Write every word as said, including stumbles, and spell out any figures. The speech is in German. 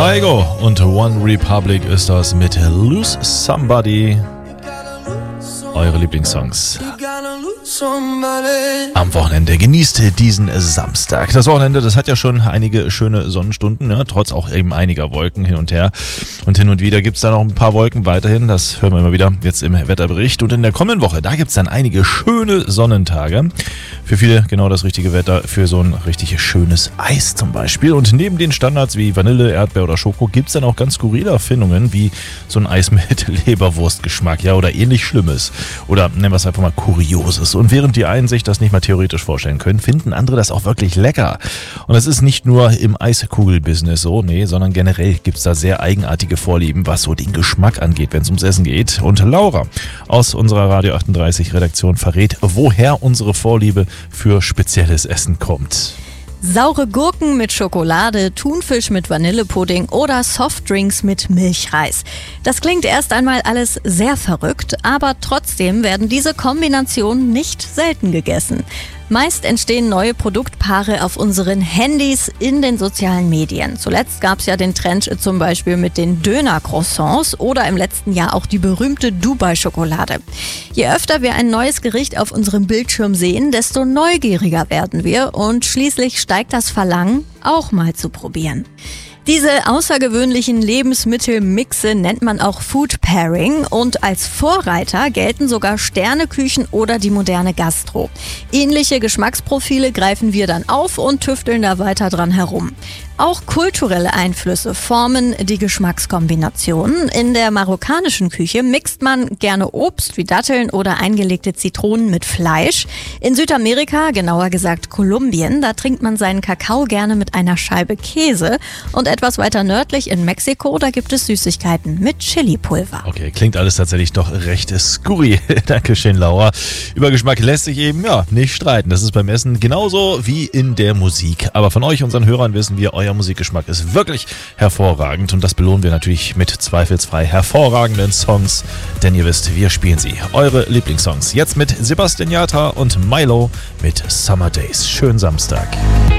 Kygo und One Republic ist das mit Lose Somebody. Eure Lieblingssongs am Wochenende. Genießt diesen Samstag. Das Wochenende, das hat ja schon einige schöne Sonnenstunden, ja, trotz auch eben einiger Wolken hin und her. Und hin und wieder gibt es da noch ein paar Wolken weiterhin. Das hören wir immer wieder jetzt im Wetterbericht. Und in der kommenden Woche, da gibt es dann einige schöne Sonnentage. Für viele genau das richtige Wetter für so ein richtig schönes Eis zum Beispiel. Und neben den Standards wie Vanille, Erdbeer oder Schoko gibt es dann auch ganz skurrile Erfindungen wie so ein Eis mit Leberwurstgeschmack, ja, oder ähnlich Schlimmes. Oder nennen wir es einfach mal Kurioses. Und während die einen sich das nicht mal theoretisch vorstellen können, finden andere das auch wirklich lecker. Und es ist nicht nur im Eiskugelbusiness so, nee, sondern generell gibt es da sehr eigenartige Vorlieben, was so den Geschmack angeht, wenn es ums Essen geht. Und Laura aus unserer Radio achtunddreißig Redaktion verrät, woher unsere Vorliebe für spezielles Essen kommt. Saure Gurken mit Schokolade, Thunfisch mit Vanillepudding oder Softdrinks mit Milchreis. Das klingt erst einmal alles sehr verrückt, aber trotzdem werden diese Kombinationen nicht selten gegessen. Meist entstehen neue Produktpaare auf unseren Handys in den sozialen Medien. Zuletzt gab es ja den Trend zum Beispiel mit den Döner-Croissants oder im letzten Jahr auch die berühmte Dubai-Schokolade. Je öfter wir ein neues Gericht auf unserem Bildschirm sehen, desto neugieriger werden wir und schließlich steigt das Verlangen, auch mal zu probieren. Diese außergewöhnlichen Lebensmittelmixe nennt man auch Food Pairing und als Vorreiter gelten sogar Sterneküchen oder die moderne Gastro. Ähnliche Geschmacksprofile greifen wir dann auf und tüfteln da weiter dran herum. Auch kulturelle Einflüsse formen die Geschmackskombinationen. In der marokkanischen Küche mixt man gerne Obst wie Datteln oder eingelegte Zitronen mit Fleisch. In Südamerika, genauer gesagt Kolumbien, da trinkt man seinen Kakao gerne mit einer Scheibe Käse. Und etwas weiter nördlich in Mexiko, da gibt es Süßigkeiten mit Chili-Pulver. Okay, klingt alles tatsächlich doch recht skurril. Dankeschön, Laura. Über Geschmack lässt sich eben ja nicht streiten. Das ist beim Essen genauso wie in der Musik. Aber von euch, unseren Hörern, wissen wir, euer Musikgeschmack ist wirklich hervorragend. Und das belohnen wir natürlich mit zweifelsfrei hervorragenden Songs. Denn ihr wisst, wir spielen sie. Eure Lieblingssongs. Jetzt mit Sebastian Yatra und Milo mit Summer Days. Schönen Samstag.